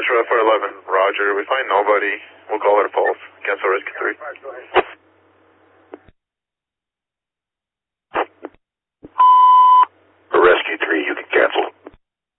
Metro 411, roger. We find nobody. We'll call it a pulse. Cancel risk 3.